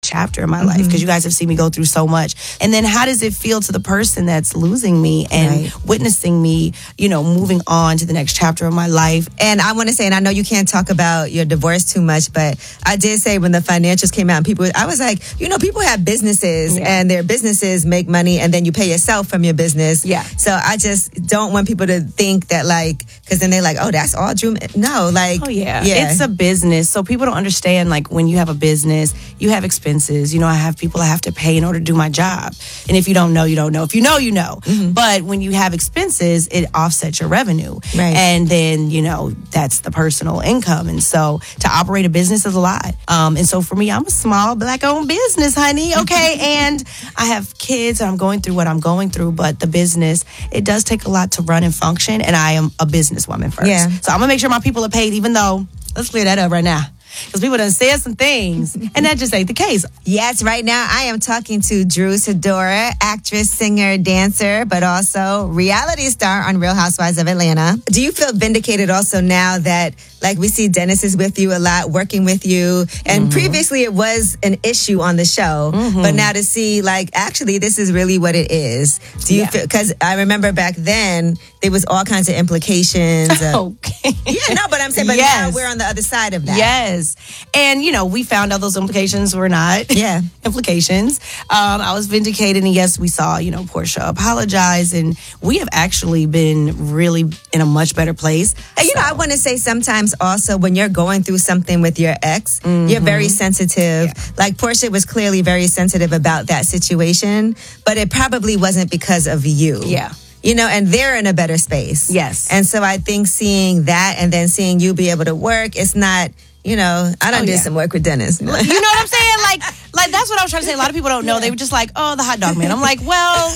chapter in my life, because you guys have seen me go through so much. And then how does it feel to the person that's losing me and witnessing me, moving on to the next chapter of my life? And I want to say, and I know you can't talk about your divorce too much, but I did say when the financials came out, I was like, people have businesses and their businesses make money, and then you pay yourself from your business. Yeah. So I just don't want people to think that, like, because then they're like, oh, that's all Drew. No, like, it's a business. So people don't understand, like, when you have a business, you have expenses. I have people I have to pay in order to do my job. And if you don't know, you don't know. If you know, you know. Mm-hmm. But when you have expenses, it offsets your revenue. Right. And then, that's the personal income. And so to operate a business is a lot. And so for me, I'm a small Black-owned business, honey. Okay. And I have kids and I'm going through what I'm going through. But the business, it does take a lot to run and function. And I am a businesswoman first. Yeah. So I'm going to make sure my people are paid, even though, let's clear that up right now, because people done said some things, and that just ain't the case. Yes, right now I am talking to Drew Sidora, actress, singer, dancer, but also reality star on Real Housewives of Atlanta. Do you feel vindicated also now that, like, we see Dennis is with you a lot, working with you, and previously it was an issue on the show, but now to see, like, actually this is really what it is. Do you feel, because I remember back then there was all kinds of implications. Okay. Yeah, no, but I'm saying, but now we're on the other side of that. Yes. And, we found out those implications were not implications. I was vindicated. And yes, we saw, Portia apologize. And we have actually been really in a much better place. And, I want to say sometimes also when you're going through something with your ex, you're very sensitive. Yeah. Like Portia was clearly very sensitive about that situation, but it probably wasn't because of you. Yeah. And they're in a better space. Yes. And so I think seeing that and then seeing you be able to work, it's not, I done did some work with Dennis. You know what I'm saying? Like that's what I was trying to say. A lot of people don't know. They were just like, oh, the hot dog man. I'm like, well,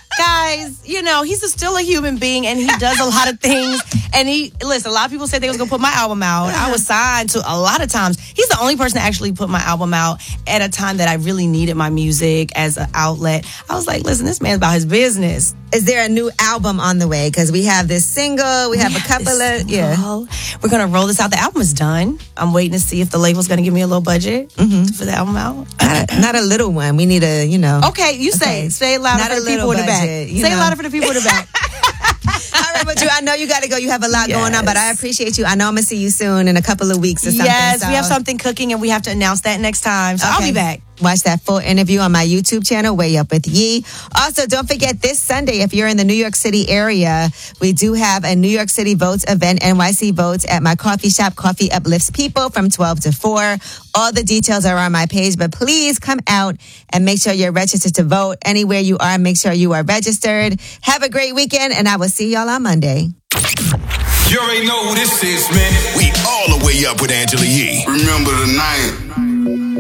guys, he's still a human being and he does a lot of things. And listen, a lot of people said they was going to put my album out. I was signed to a lot of times. He's the only person that actually put my album out at a time that I really needed my music as an outlet. I was like, listen, this man's about his business. Is there a new album on the way? Because we have this single, we have a couple of, We're going to roll this out. The album is done. I'm waiting to see if the label's going to give me a little budget for the album out. Not a little one. We need a, Okay, you say it louder for the people in the back. Say it louder for the people in the back. All right, but Drew, I know you got to go. You have a lot going on, but I appreciate you. I know I'm going to see you soon in a couple of weeks or something. Yes, we have something cooking and we have to announce that next time. So I'll be back. Watch that full interview on my YouTube channel, Way Up With Yee. Also, don't forget this Sunday, if you're in the New York City area, we do have a New York City Votes event, NYC Votes, at my coffee shop, Coffee Uplifts People, from 12 to 4. All the details are on my page, but please come out and make sure you're registered to vote. Anywhere you are, make sure you are registered. Have a great weekend, and I will see y'all on Monday. You already know who this is, man. We all the way up with Angela Yee. Remember the night.